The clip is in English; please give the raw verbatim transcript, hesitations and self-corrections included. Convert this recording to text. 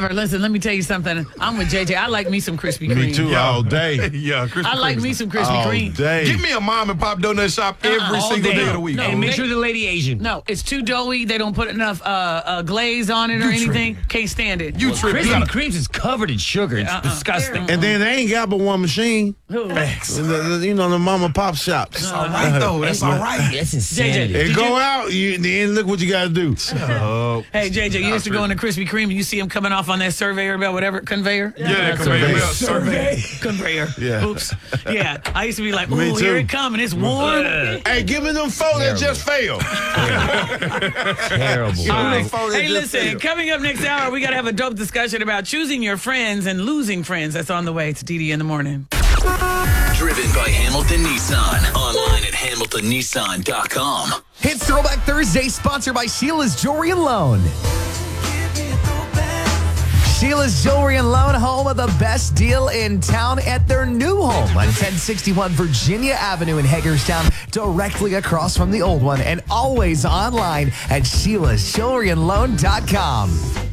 However, listen, let me tell you something. I'm with J J. I like me some Krispy Kreme. Me too, Yeah. all day. Yeah, Krispy I like Kreme's me the- some Krispy All Kreme. day. Give me a mom and pop donut shop every Uh-uh. All single day. day of the week. No. And make they- sure the lady Asian. No, it's too doughy. They don't put enough uh, uh, glaze on it or You anything. Can't stand it. You tripping. Krispy Kreme's is covered in sugar. It's Uh-uh. disgusting. And then they ain't got but one machine. Who? The- the- you know, the mom and pop shops. It's all right, though. That's all right. That's insanity. J J. They Did go you- out, you, then look what you got to do. Oh. Hey, J J, you used to go into Krispy Kreme and you see him coming off on that surveyor belt, whatever, conveyor? Yeah, that conveyor. conveyor belt. Survey. Conveyor. Yeah. Oops. Yeah. I used to be like, Me oh, here too. it comes, and it's warm. Hey, give me them four that just failed. Terrible. All right. phone that Hey, just listen, failed. coming up next hour, we got to have a dope discussion about choosing your friends and losing friends. That's on the way. It's D D in the morning. Driven by Hamilton Nissan. Online at hamilton nissan dot com. Hits Throwback Thursday, sponsored by Sheila's Jewelry and Loan. Sheila's Jewelry and Loan, home of the best deal in town at their new home on ten sixty-one Virginia Avenue in Hagerstown, directly across from the old one, and always online at sheilas jewelry and loan dot com.